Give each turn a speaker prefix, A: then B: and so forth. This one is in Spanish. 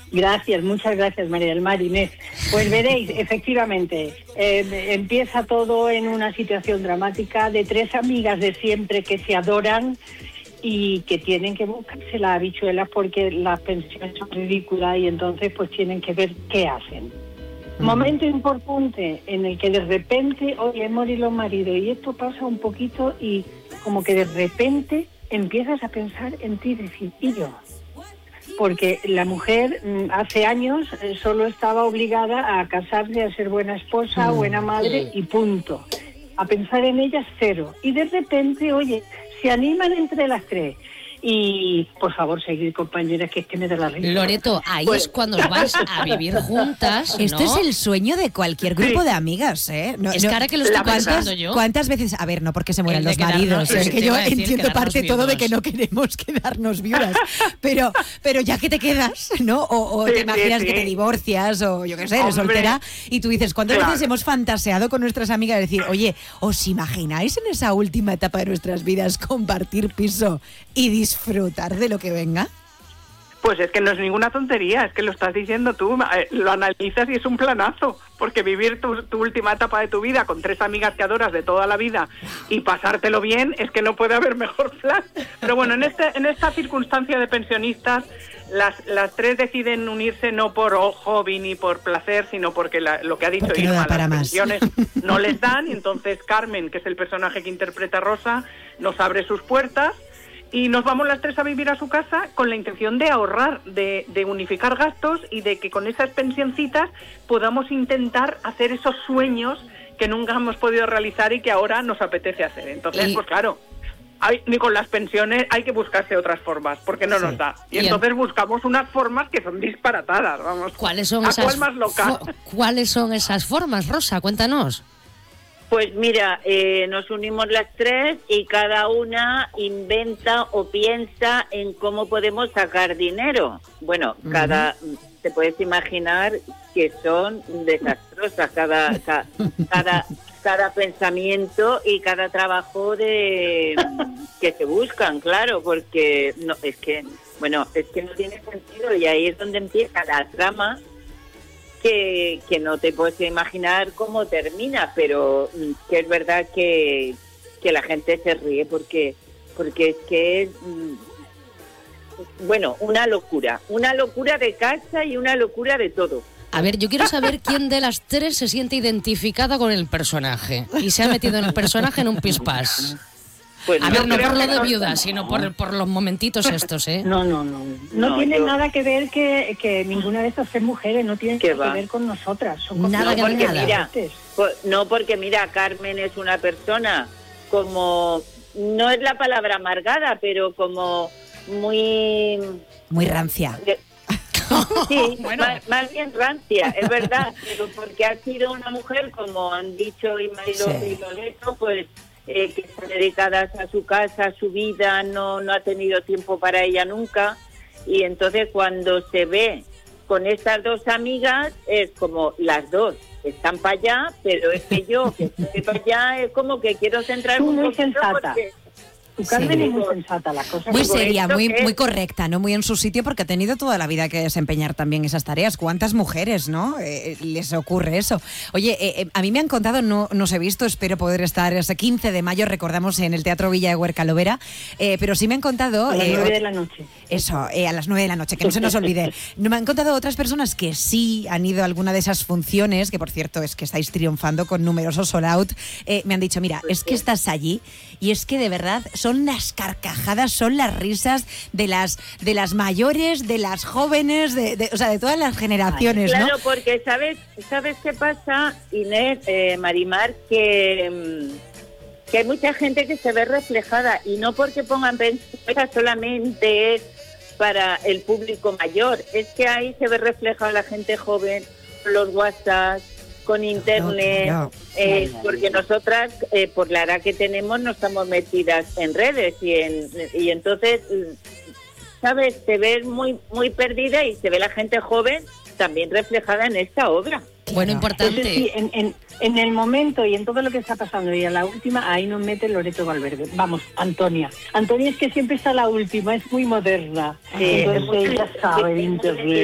A: Gracias, muchas gracias, María del Mar, Inés. Pues veréis, efectivamente, empieza todo en una situación dramática de 3 amigas de siempre que se adoran y que tienen que buscarse las habichuelas porque las pensiones son ridículas y entonces pues tienen que ver qué hacen. Momento importante en el que de repente, oye, morir los maridos y esto pasa un poquito y como que de repente empiezas a pensar en ti y decir, ¿y yo? Porque la mujer hace años solo estaba obligada a casarse, a ser buena esposa, buena madre y punto. A pensar en ellas cero. Y de repente, oye, se animan entre las 3. Y, por favor, seguir, compañeras, que es que me da la risa.
B: Loreto, ahí es cuando os vais a vivir juntas, ¿no?
C: Esto es el sueño de cualquier grupo de amigas, ¿eh?
B: Es que ahora que lo estoy pensando yo...
C: ¿Cuántas veces? A ver, no porque se mueran los
B: quedarnos,
C: maridos. Es que yo entiendo parte
B: viudos.
C: todo de que no queremos quedarnos viudas. Pero ya que te quedas, ¿no? O te imaginas que te divorcias o yo qué sé, eres soltera. Y tú dices, ¿cuántas veces hemos fantaseado con nuestras amigas de decir, oye, ¿os imagináis en esa última etapa de nuestras vidas compartir piso y disfrutar de lo que venga?
D: Pues es que no es ninguna tontería, es que lo estás diciendo tú, lo analizas y es un planazo, porque vivir tu última etapa de tu vida con 3 amigas que adoras de toda la vida y pasártelo bien, es que no puede haber mejor plan. Pero bueno, en esta circunstancia de pensionistas, las 3 deciden unirse no por hobby ni por placer, sino porque lo que ha dicho
C: porque
D: Irma,
C: no
D: las pensiones no les dan, y entonces Carmen, que es el personaje que interpreta Rosa, nos abre sus puertas. Y nos vamos las 3 a vivir a su casa con la intención de ahorrar, de unificar gastos y de que con esas pensioncitas podamos intentar hacer esos sueños que nunca hemos podido realizar y que ahora nos apetece hacer. Entonces, pues claro, ni con las pensiones hay que buscarse otras formas, porque no nos da. Y entonces buscamos unas formas que son disparatadas, vamos.
B: ¿Cuáles son
D: esas? ¿Cuál más loca?
B: ¿Cuáles son esas formas, Rosa? Cuéntanos.
E: Pues mira, nos unimos las 3 y cada una inventa o piensa en cómo podemos sacar dinero. Bueno, te puedes imaginar que son desastrosas cada pensamiento y cada trabajo que se buscan, claro, porque es que no tiene sentido, y ahí es donde empieza la trama. Que no te puedes imaginar cómo termina, pero que es verdad que la gente se ríe porque es que es una locura de casa y una locura de todo.
B: A ver, yo quiero saber quién de las 3 se siente identificada con el personaje y se ha metido en el personaje en un pispás.
E: Pues
B: a ver, no por lo de viuda, sino por los momentitos estos, ¿eh?
A: No tiene nada que ver que ninguna de estas 3 mujeres no tienen que ver con nosotras. Son
B: nada que
E: porque
B: nada.
E: Mira, porque mira, Carmen es una persona como, no es la palabra amargada, pero como muy
C: rancia.
E: Sí, bueno. más bien rancia, es verdad, pero porque ha sido una mujer, como han dicho Irma y Loreto, pues que están dedicadas a su casa, a su vida, no ha tenido tiempo para ella nunca, y entonces cuando se ve con estas 2 amigas es como las 2 están para allá, pero es que yo que estoy para allá es como que quiero centrarme un poquito
A: sensata. Carmen es muy sensata, las cosas
C: muy seria, muy correcta, no muy en su sitio, porque ha tenido toda la vida que desempeñar también esas tareas. ¿Cuántas mujeres, no? Les ocurre eso. Oye, a mí me han contado, no os he visto, espero poder estar ese 15 de mayo, recordamos, en el Teatro Villa de Huercalovera, pero sí me han contado...
A: A las 9 de la noche.
C: Eso, a las 9 de la noche, que no se nos olvide. Me han contado otras personas que sí han ido a alguna de esas funciones, que por cierto es que estáis triunfando con numerosos sold out. Me han dicho, mira, es que estás allí y es que de verdad son las carcajadas, son las risas de las mayores, de las jóvenes, o sea, de todas las generaciones,
E: claro,
C: ¿no?
E: Porque ¿sabes qué pasa, Inés, Marimar? Que hay mucha gente que se ve reflejada, y no porque pongan pensiones solamente es para el público mayor, es que ahí se ve reflejada la gente joven, los WhatsApp, con internet, porque nosotras, por la edad que tenemos, no estamos metidas en redes y entonces, ¿sabes? Te ves muy, muy perdida y se ve la gente joven también reflejada en esta obra.
B: Bueno, importante.
A: Sí, en el momento y en todo lo que está pasando, y a la última, ahí nos mete Loreto Valverde. Vamos, Antonia. Antonia es que siempre está la última, es muy moderna.
E: Sí,
A: entonces ella sabe internet.